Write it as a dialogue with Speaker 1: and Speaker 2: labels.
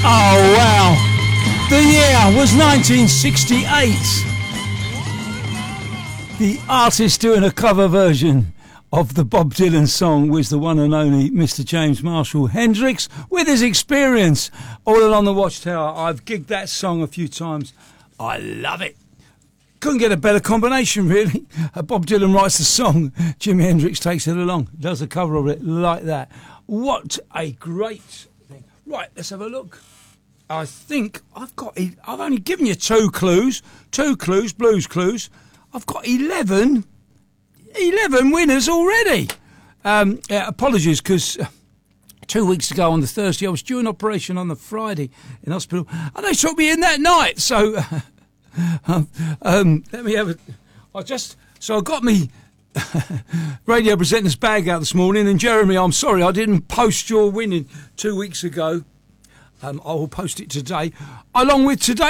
Speaker 1: Oh, wow. The year was 1968. The artist doing a cover version of the Bob Dylan song was the one and only Mr. James Marshall Hendricks with his experience. All Along the Watchtower. I've gigged that song a few times. I love it. Couldn't get a better combination, really. Bob Dylan writes the song, Jimi Hendrix takes it along, does a cover of it like that. What a great thing. Right, let's have a look. I think I've only given you two clues, blues clues. I've got 11 winners already. Apologies, because 2 weeks ago on the Thursday, I was due an operation on the Friday in hospital, and they took me in that night. So let me have it. I got me radio presenter's bag out this morning, and Jeremy, I'm sorry I didn't post your winning 2 weeks ago. I will post it today, along with today.